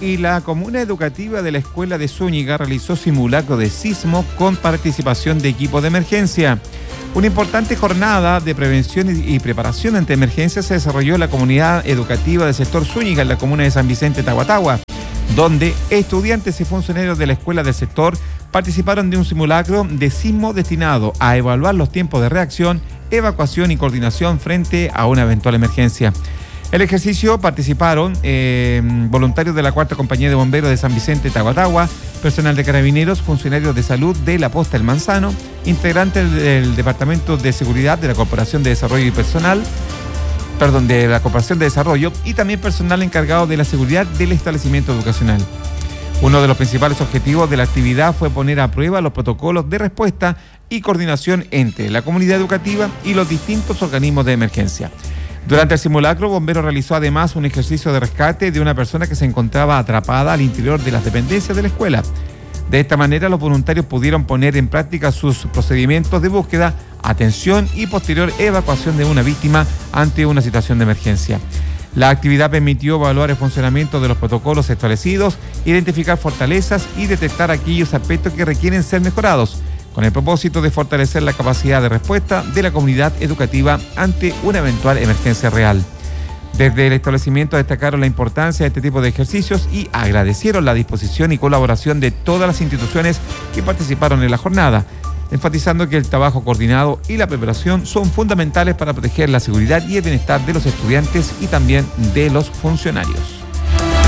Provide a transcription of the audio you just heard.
y la comuna educativa de la escuela de Zúñiga realizó simulacro de sismo con participación de equipos de emergencia. Una importante jornada de prevención y preparación ante emergencias se desarrolló en la comunidad educativa del sector Zúñiga, en la comuna de San Vicente, Tahuatahua, donde estudiantes y funcionarios de la escuela del sector participaron de un simulacro de sismo destinado a evaluar los tiempos de reacción, evacuación y coordinación frente a una eventual emergencia. El ejercicio participaron voluntarios de la 4ª Compañía de Bomberos de San Vicente, Tahuatahua, personal de Carabineros, funcionarios de salud de la Posta El Manzano, integrantes del Departamento de Seguridad de la Corporación de Desarrollo y también personal encargado de la seguridad del establecimiento educacional. Uno de los principales objetivos de la actividad fue poner a prueba los protocolos de respuesta y coordinación entre la comunidad educativa y los distintos organismos de emergencia. Durante el simulacro, Bomberos realizó además un ejercicio de rescate de una persona que se encontraba atrapada al interior de las dependencias de la escuela. De esta manera, los voluntarios pudieron poner en práctica sus procedimientos de búsqueda, atención y posterior evacuación de una víctima ante una situación de emergencia. La actividad permitió evaluar el funcionamiento de los protocolos establecidos, identificar fortalezas y detectar aquellos aspectos que requieren ser mejorados, con el propósito de fortalecer la capacidad de respuesta de la comunidad educativa ante una eventual emergencia real. Desde el establecimiento destacaron la importancia de este tipo de ejercicios y agradecieron la disposición y colaboración de todas las instituciones que participaron en la jornada, enfatizando que el trabajo coordinado y la preparación son fundamentales para proteger la seguridad y el bienestar de los estudiantes y también de los funcionarios.